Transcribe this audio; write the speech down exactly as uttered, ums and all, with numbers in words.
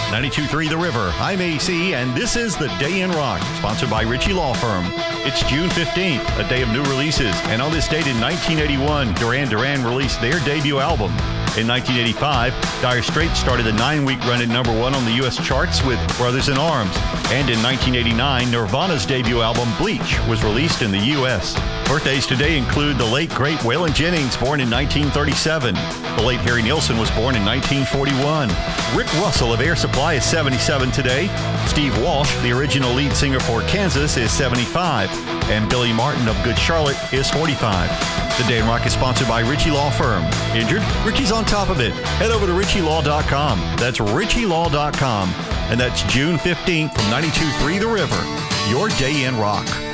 ninety-two point three The River. I'm A C, and this is The Day in Rock, sponsored by Ritchie Law Firm. It's June fifteenth, a day of new releases, and on this date in nineteen eighty-one, Duran Duran released their debut album. In nineteen eighty-five, Dire Straits started a nine-week run at number one on the U S charts with Brothers in Arms. And in nineteen eighty-nine, Nirvana's debut album, Bleach, was released in the U S Birthdays today include the late, great Waylon Jennings, born in nineteen thirty-seven. The late Harry Nilsson was born in nineteen forty-one. Rick Russell of Air Supply is seventy-seven today. Steve Walsh, the original lead singer for Kansas, is seventy-five. And Billy Martin of Good Charlotte is forty-five. The Day in Rock is sponsored by Ritchie Law Firm. Injured? Ritchie's on top of it. Head over to ritchie law dot com. That's ritchie law dot com. And that's June fifteenth from ninety-two point three The River. Your Day in Rock.